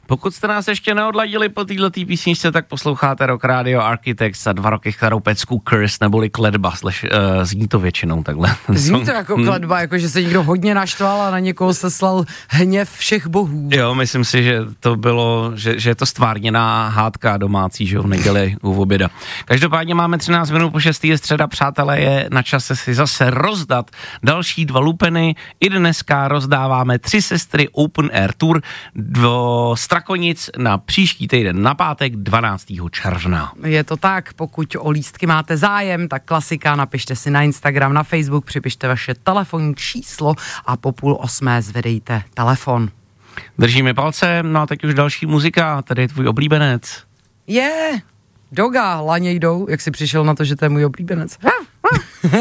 Pokud jste nás ještě neodladili po této písničce, tak posloucháte Rock Radio Architects a 2 roky starou pecku Curse neboli kletba, zní to většinou takhle. Zní to jako kletba, jako že se někdo hodně naštval a na někoho seslal hněv všech bohů. Jo, myslím si, že to bylo, že je to stvárněná hádka domácí, že v neděli u oběda. Každopádně máme 13 minut po 6. je středa, přátelé, je na čase si zase rozdat další 2 lupeny. I dneska rozdáváme 3 sestry Open Air Tour do Strakonic na příští týden, na pátek 12. června. Je to tak, pokud o lístky máte zájem, tak klasika, napište si na Instagram, na Facebook, připište vaše telefonní číslo a po 7:30 zvedejte telefon. Držíme palce, no a teď už další muzika, tady je tvůj oblíbenec. Doga, laně jdou, jak jsi přišel na to, že to je můj oblíbenec.